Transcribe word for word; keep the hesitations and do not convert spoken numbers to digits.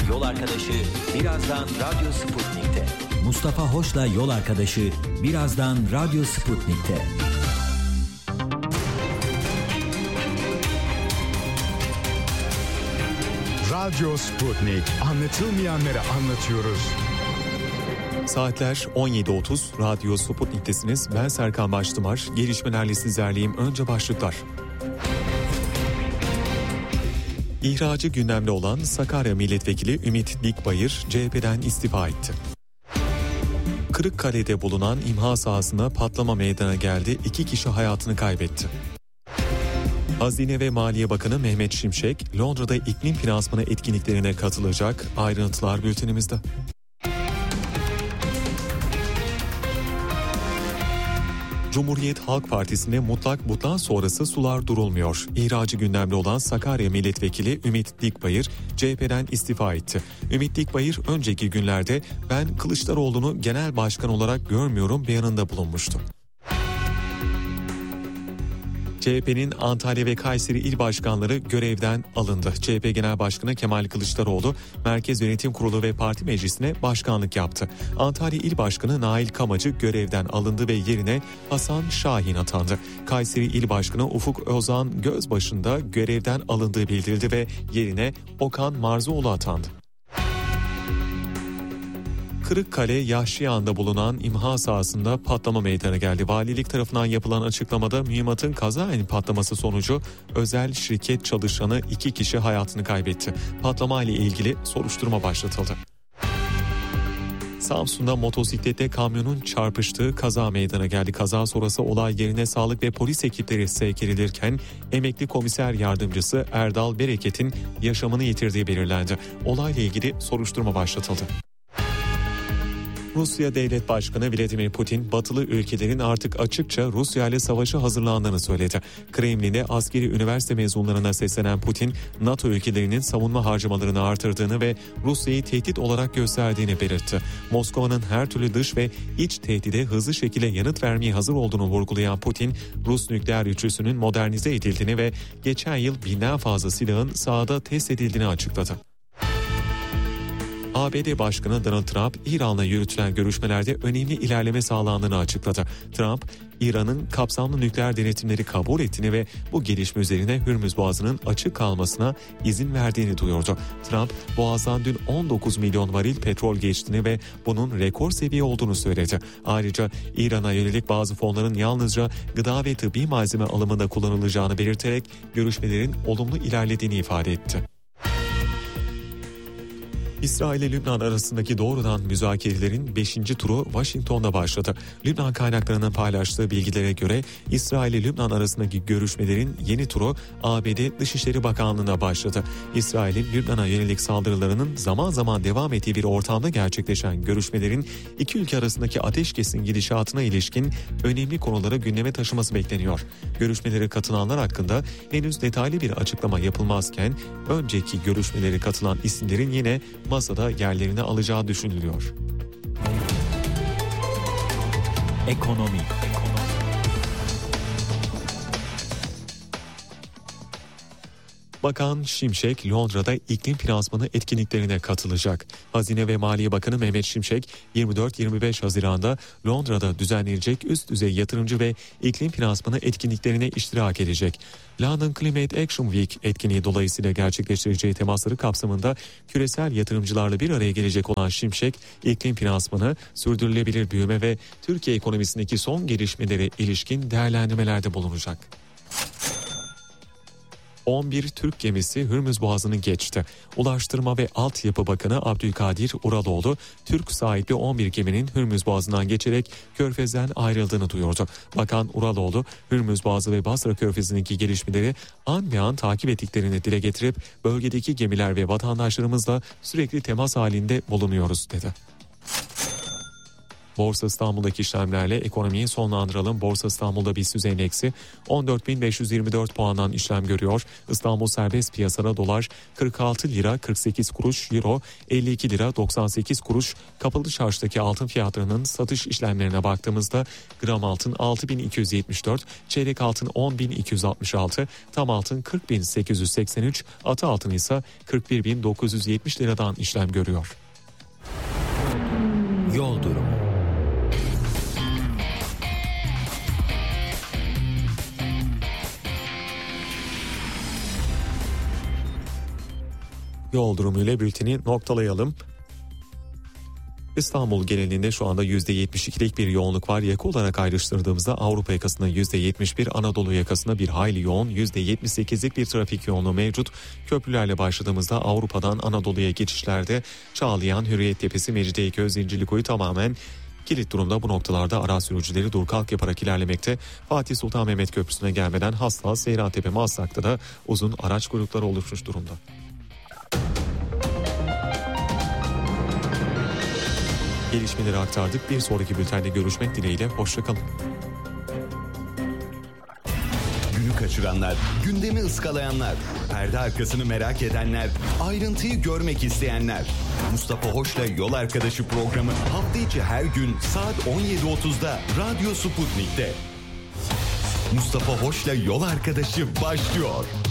Yol Arkadaşı birazdan Radyo Sputnik'te. Mustafa Hoş'la Yol Arkadaşı birazdan Radyo Sputnik'te. Radyo Sputnik. Anlatılmayanları anlatıyoruz. Saatler on yedi otuz. Radyo Sputnik'tesiniz. Ben Serkan Baştımar. Gelişmelerle sizlerleyim. Önce başlıklar. İhracı gündemde olan Sakarya Milletvekili Ümit Dikbayır C H P'den istifa etti. Kırıkkale'de bulunan imha sahasında patlama meydana geldi. İki kişi hayatını kaybetti. Hazine ve Maliye Bakanı Mehmet Şimşek, Londra'da iklim finansmanı etkinliklerine katılacak. Ayrıntılar bültenimizde. Cumhuriyet Halk Partisi'nde mutlak butlan sonrası sular durulmuyor. İhracı gündemde olan Sakarya Milletvekili Ümit Dikbayır C H P'den istifa etti. Ümit Dikbayır önceki günlerde ben Kılıçdaroğlu'nu genel başkan olarak görmüyorum beyanında bulunmuştu. C H P'nin Antalya ve Kayseri il başkanları görevden alındı. C H P Genel Başkanı Kemal Kılıçdaroğlu, Merkez Yönetim Kurulu ve Parti Meclisi'ne başkanlık yaptı. Antalya İl Başkanı Nail Kamacı görevden alındı ve yerine Hasan Şahin atandı. Kayseri İl Başkanı Ufuk Özan Gözbaşı'nda görevden alındığı bildirildi ve yerine Okan Marzuoğlu atandı. Kırıkkale Yahşiyan'da bulunan imha sahasında patlama meydana geldi. Valilik tarafından yapılan açıklamada mühimmatın kazaen patlaması sonucu özel şirket çalışanı iki kişi hayatını kaybetti. Patlama ile ilgili soruşturma başlatıldı. Samsun'da motosiklette kamyonun çarpıştığı kaza meydana geldi. Kaza sonrası olay yerine sağlık ve polis ekipleri sevk edilirken emekli komiser yardımcısı Erdal Bereket'in yaşamını yitirdiği belirlendi. Olayla ilgili soruşturma başlatıldı. Rusya Devlet Başkanı Vladimir Putin, batılı ülkelerin artık açıkça Rusya ile savaşa hazırlandığını söyledi. Kremlin'de askeri üniversite mezunlarına seslenen Putin, NATO ülkelerinin savunma harcamalarını artırdığını ve Rusya'yı tehdit olarak gösterdiğini belirtti. Moskova'nın her türlü dış ve iç tehdide hızlı şekilde yanıt vermeye hazır olduğunu vurgulayan Putin, Rus nükleer üçlüsünün modernize edildiğini ve geçen yıl binden fazla silahın sahada test edildiğini açıkladı. A B D Başkanı Donald Trump, İran'la yürütülen görüşmelerde önemli ilerleme sağlandığını açıkladı. Trump, İran'ın kapsamlı nükleer denetimleri kabul ettiğini ve bu gelişme üzerine Hürmüz Boğazı'nın açık kalmasına izin verdiğini duyurdu. Trump, Boğaz'dan dün on dokuz milyon varil petrol geçtiğini ve bunun rekor seviye olduğunu söyledi. Ayrıca İran'a yönelik bazı fonların yalnızca gıda ve tıbbi malzeme alımında kullanılacağını belirterek görüşmelerin olumlu ilerlediğini ifade etti. İsrail ile Lübnan arasındaki doğrudan müzakerelerin beşinci turu Washington'da başladı. Lübnan kaynaklarının paylaştığı bilgilere göre İsrail ile Lübnan arasındaki görüşmelerin yeni turu A B D Dışişleri Bakanlığı'na başladı. İsrail'in Lübnan'a yönelik saldırılarının zaman zaman devam ettiği bir ortamda gerçekleşen görüşmelerin iki ülke arasındaki ateşkesin gidişatına ilişkin önemli konuları gündeme taşıması bekleniyor. Görüşmelere katılanlar hakkında henüz detaylı bir açıklama yapılmazken önceki görüşmelere katılan isimlerin yine masada yerlerini alacağı düşünülüyor. Ekonomi. Bakan Şimşek, Londra'da iklim finansmanı etkinliklerine katılacak. Hazine ve Maliye Bakanı Mehmet Şimşek, yirmi dört yirmi beş Haziran'da Londra'da düzenlenecek üst düzey yatırımcı ve iklim finansmanı etkinliklerine iştirak edecek. London Climate Action Week etkinliği dolayısıyla gerçekleştireceği temasları kapsamında küresel yatırımcılarla bir araya gelecek olan Şimşek, iklim finansmanı, sürdürülebilir büyüme ve Türkiye ekonomisindeki son gelişmelere ilişkin değerlendirmelerde bulunacak. on bir Türk gemisi Hürmüz Boğazı'nı geçti. Ulaştırma ve Altyapı Bakanı Abdülkadir Uraloğlu, Türk sahipli on bir geminin Hürmüz Boğazı'ndan geçerek Körfez'den ayrıldığını duyurdu. Bakan Uraloğlu, Hürmüz Boğazı ve Basra Körfezi'ndeki gelişmeleri an be an takip ettiklerini dile getirip bölgedeki gemiler ve vatandaşlarımızla sürekli temas halinde bulunuyoruz dedi. Borsa İstanbul'daki işlemlerle ekonomiyi sonlandıralım. Borsa İstanbul'da BIST yüz endeksi on dört bin beş yüz yirmi dört puandan işlem görüyor. İstanbul serbest piyasada dolar kırk altı lira kırk sekiz kuruş, euro elli iki lira doksan sekiz kuruş. Kapalı çarşıdaki altın fiyatlarının satış işlemlerine baktığımızda gram altın altı bin iki yüz yetmiş dört, çeyrek altın on bin iki yüz altmış altı, tam altın kırk bin sekiz yüz seksen üç, atı altın ise kırk bir bin dokuz yüz yetmiş liradan işlem görüyor. Yol durumu. Yol durumuyla bülteni noktalayalım. İstanbul genelinde şu anda yüzde yetmiş ikilik bir yoğunluk var. Yaka olarak ayrıştırdığımızda Avrupa yakasında yüzde yetmiş bir, Anadolu yakasında bir hayli yoğun yüzde yetmiş sekizlik bir trafik yoğunluğu mevcut. Köprülerle başladığımızda Avrupa'dan Anadolu'ya geçişlerde Çağlayan, Hürriyet Tepesi, Mecidiyeköy, Zincirlikuyu tamamen kilit durumda. Bu noktalarda araç sürücüleri dur kalk yaparak ilerlemekte. Fatih Sultan Mehmet Köprüsü'ne gelmeden Hastal, Seyrantepe, Maslak'ta da uzun araç kuyrukları oluşmuş durumda. Gelişmeleri aktardık. Bir sonraki bültende görüşmek dileğiyle. Hoşçakalın. Günü kaçıranlar, gündemi ıskalayanlar, perde arkasını merak edenler, ayrıntıyı görmek isteyenler. Mustafa Hoş'la Yol Arkadaşı programı hafta içi her gün saat on yedi otuzda Radyo Sputnik'te. Mustafa Hoş'la Yol Arkadaşı başlıyor.